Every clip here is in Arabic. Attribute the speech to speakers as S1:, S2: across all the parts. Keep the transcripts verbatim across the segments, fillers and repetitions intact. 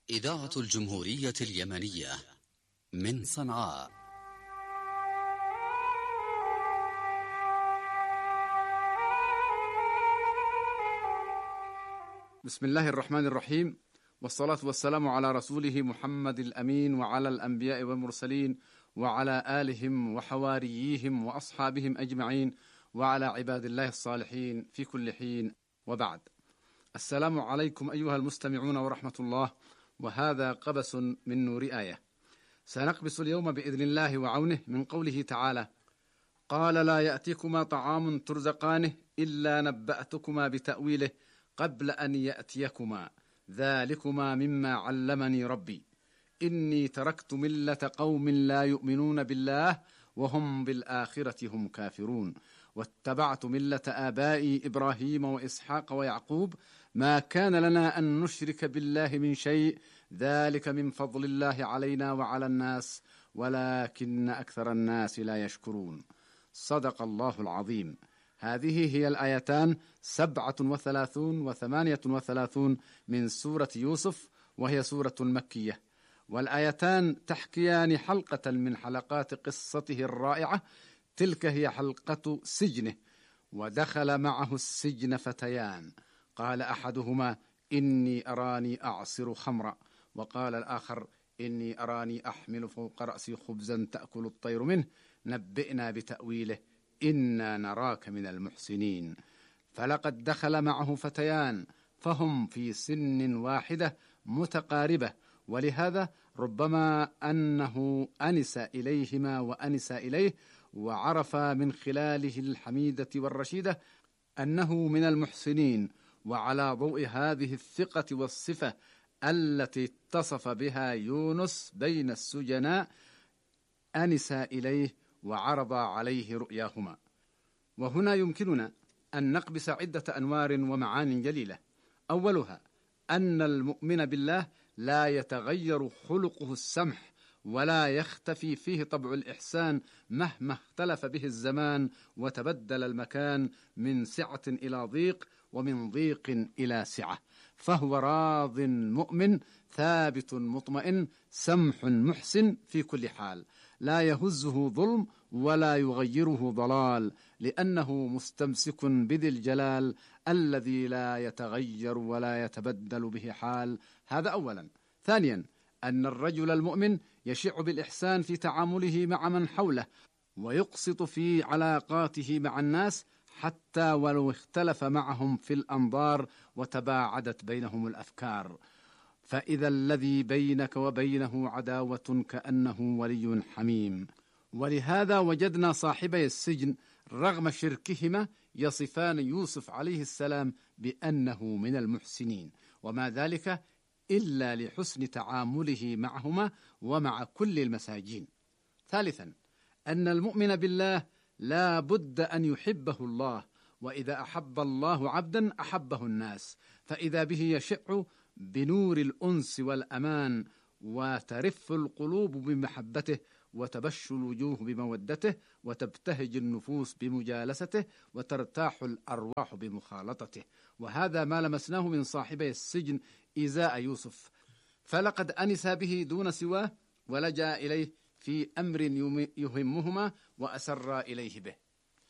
S1: إذاعة الجمهورية اليمنية من صنعاء.
S2: بسم الله الرحمن الرحيم، والصلاة والسلام على رسوله محمد الأمين وعلى الأنبياء والمرسلين وعلى آلهم وحوارييهم وأصحابهم أجمعين وعلى عباد الله الصالحين في كل حين، وبعد. السلام عليكم أيها المستمعون ورحمة الله، وهذا قبس من نور آية. سنقبس اليوم بإذن الله وعونه من قوله تعالى: قال لا يأتيكما طعام ترزقانه إلا نبأتكما بتأويله قبل أن يأتيكما ذلكما مما علمني ربي إني تركت ملة قوم لا يؤمنون بالله وهم بالآخرة هم كافرون واتبعت ملة آبائي إبراهيم وإسحاق ويعقوب ما كان لنا أن نشرك بالله من شيء ذلك من فضل الله علينا وعلى الناس ولكن أكثر الناس لا يشكرون. صدق الله العظيم. هذه هي الآيتان سبعة وثلاثون وثمانية وثلاثون من سورة يوسف، وهي سورة مكية، والآيتان تحكيان حلقة من حلقات قصته الرائعة. تلك هي حلقة سجنه، ودخل معه السجن فتيان، قال أحدهما إني أراني أعصر خمرا، وقال الآخر إني أراني أحمل فوق رأسي خبزا تأكل الطير منه، نبئنا بتأويله إنا نراك من المحسنين. فلقد دخل معه فتيان فهم في سن واحدة متقاربة، ولهذا ربما أنه أنس إليهما وأنس إليه، وعرف من خلاله الحميدة والرشيدة أنه من المحسنين. وعلى ضوء هذه الثقة والصفة التي اتصف بها يونس بين السجناء أنس إليه وعرض عليه رؤياهما. وهنا يمكننا أن نقبس عدة أنوار ومعان جليلة. أولها أن المؤمن بالله لا يتغير خلقه السمح ولا يختفي فيه طبع الإحسان مهما اختلف به الزمان وتبدل المكان من سعة إلى ضيق ومن ضيق إلى سعة، فهو راض مؤمن ثابت مطمئن سمح محسن في كل حال، لا يهزه ظلم ولا يغيره ضلال، لأنه مستمسك بذي الجلال الذي لا يتغير ولا يتبدل به حال. هذا أولا. ثانيا أن الرجل المؤمن يشع بالإحسان في تعامله مع من حوله، ويقسط في علاقاته مع الناس حتى ولو اختلف معهم في الأنظار وتباعدت بينهم الأفكار، فإذا الذي بينك وبينه عداوة كأنه ولي حميم. ولهذا وجدنا صاحبي السجن رغم شركهما يصفان يوسف عليه السلام بأنه من المحسنين، وما ذلك إلا لحسن تعامله معهما ومع كل المساجين. ثالثا أن المؤمن بالله لا بد أن يحبه الله، وإذا أحب الله عبدا أحبه الناس، فإذا به يشع بنور الأنس والأمان، وترف القلوب بمحبته، وتبش الوجوه بمودته، وتبتهج النفوس بمجالسته، وترتاح الأرواح بمخالطته. وهذا ما لمسناه من صاحبي السجن إزاء يوسف، فلقد أنس به دون سواه ولجأ إليه في أمر يهمهما وأسر إليه به.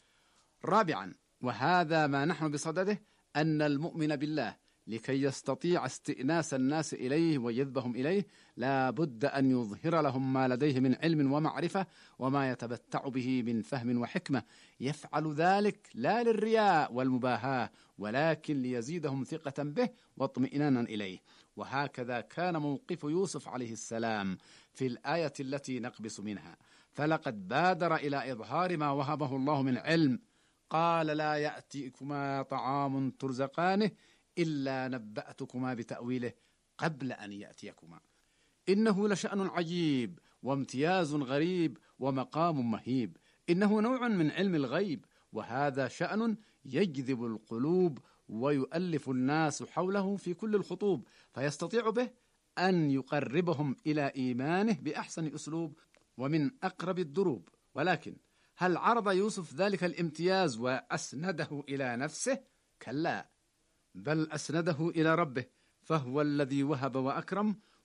S2: رابعا، وهذا ما نحن بصدده، أن المؤمن بالله لكي يستطيع استئناس الناس إليه وجذبهم إليه لا بد أن يظهر لهم ما لديه من علم ومعرفة وما يتبتع به من فهم وحكمة، يفعل ذلك لا للرياء والمباهاة ولكن ليزيدهم ثقة به واطمئنانا إليه. وهكذا كان موقف يوسف عليه السلام في الآية التي نقبس منها، فلقد بادر إلى إظهار ما وهبه الله من علم. قال لا يأتيكما طعام ترزقانه إلا نبأتكما بتأويله قبل أن يأتيكما. إنه لشأن عجيب وامتياز غريب ومقام مهيب، إنه نوع من علم الغيب، وهذا شأن يجذب القلوب ويؤلف الناس حوله في كل الخطوب، فيستطيع به أن يقربهم إلى إيمانه بأحسن أسلوب ومن أقرب الدروب. ولكن هل عرض يوسف ذلك الامتياز وأسنده إلى نفسه؟ كلا، بل أسنده إلى ربه، فهو الذي وهب وأكرم،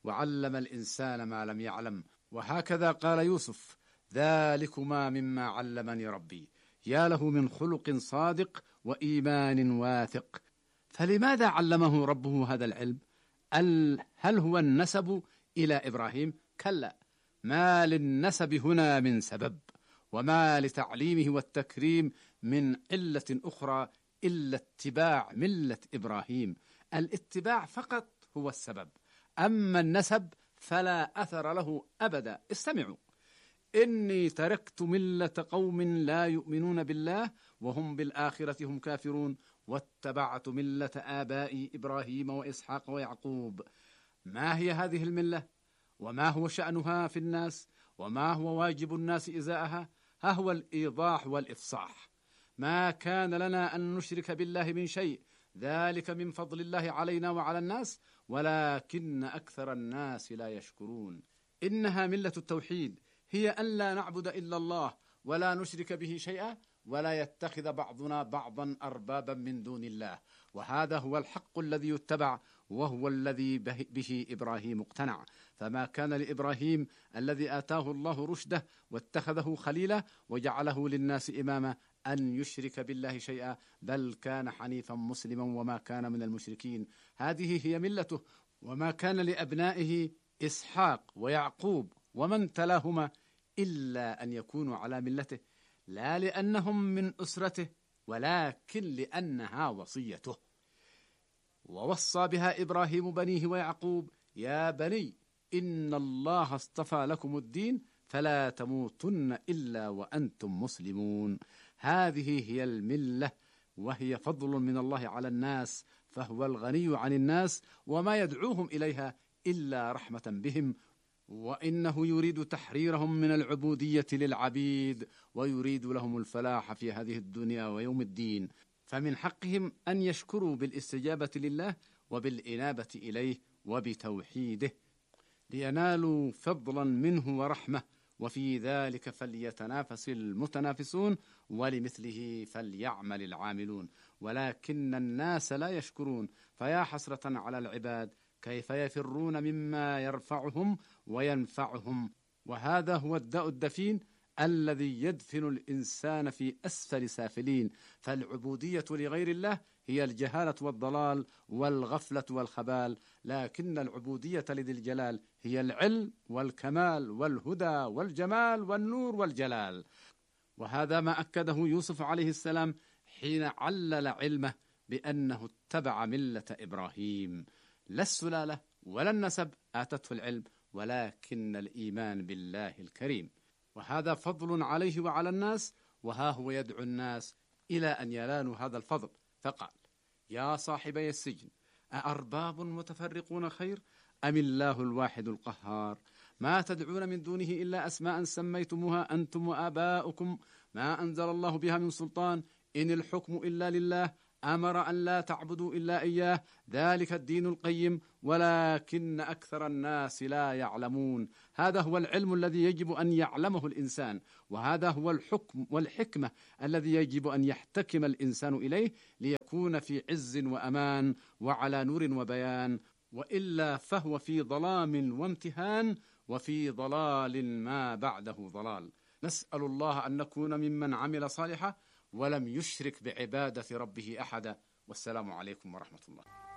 S2: وعلم الإنسان ما لم يعلم. وهكذا قال يوسف: ذلكما مما علمني ربي. يا له من خلق صادق وإيمان واثق. فلماذا علمه ربه هذا العلم؟ هل هو النسب إلى إبراهيم؟ كلا، ما للنسب هنا من سبب، وما لتعليمه والتكريم من علة أخرى إلا اتباع ملة إبراهيم. الاتباع فقط هو السبب، أما النسب فلا أثر له أبدا. استمعوا: إني تركت ملة قوم لا يؤمنون بالله وهم بالآخرة هم كافرون واتبعت ملة آبائي إبراهيم وإسحاق ويعقوب. ما هي هذه الملة؟ وما هو شأنها في الناس؟ وما هو واجب الناس إزاءها؟ ها هو الإيضاح والإفصاح. ما كان لنا أن نشرك بالله من شيء، ذلك من فضل الله علينا وعلى الناس، ولكن أكثر الناس لا يشكرون. إنها ملة التوحيد، هي أن لا نعبد إلا الله ولا نشرك به شيئا، ولا يتخذ بعضنا بعضا أربابا من دون الله. وهذا هو الحق الذي يتبع، وهو الذي به إبراهيم اقتنع. فما كان لإبراهيم الذي آتاه الله رشده واتخذه خليلا وجعله للناس إماما أن يشرك بالله شيئا، بل كان حنيفا مسلما وما كان من المشركين. هذه هي ملته. وما كان لأبنائه إسحاق ويعقوب ومن تلاهما إلا أن يكونوا على ملته، لا لأنهم من أسرته، ولكن لأنها وصيته. ووصى بها إبراهيم بنيه ويعقوب: يا بني إن الله اصطفى لكم الدين فلا تموتن إلا وأنتم مسلمون. هذه هي الملة، وهي فضل من الله على الناس، فهو الغني عن الناس، وما يدعوهم إليها إلا رحمة بهم. وإنه يريد تحريرهم من العبودية للعبيد، ويريد لهم الفلاح في هذه الدنيا ويوم الدين. فمن حقهم أن يشكروا بالاستجابة لله وبالإنابة إليه وبتوحيده، لينالوا فضلا منه ورحمة. وفي ذلك فليتنافس المتنافسون، ولمثله فليعمل العاملون. ولكن الناس لا يشكرون، فيا حسرة على العباد كيف يفرون مما يرفعهم وينفعهم. وهذا هو الداء الدفين الذي يدفن الإنسان في أسفل سافلين. فالعبودية لغير الله هي الجهالة والضلال والغفلة والخبال، لكن العبودية لذي الجلال هي العلم والكمال والهدى والجمال والنور والجلال. وهذا ما أكده يوسف عليه السلام حين علل علمه بأنه اتبع ملة إبراهيم. لا السلالة ولا النسب آتته العلم، ولكن الإيمان بالله الكريم. وهذا فضل عليه وعلى الناس، وها هو يدعو الناس إلى أن ينالوا هذا الفضل. فقال: يا صاحبي السجن، أأرباب متفرقون خير أم الله الواحد القهار؟ ما تدعون من دونه إلا أسماء سميتموها أنتم وآباؤكم ما أنزل الله بها من سلطان، إن الحكم إلا لله، أمر أن لا تعبدوا إلا إياه، ذلك الدين القيم، ولكن أكثر الناس لا يعلمون. هذا هو العلم الذي يجب أن يعلمه الإنسان، وهذا هو الحكم والحكمة الذي يجب أن يحتكم الإنسان إليه ليكون في عز وأمان وعلى نور وبيان، وإلا فهو في ظلام وامتهان، وفي ضلال ما بعده ضلال. نسأل الله أن نكون ممن عمل صالحا ولم يشرك بعبادة ربه أحدا. والسلام عليكم ورحمة الله.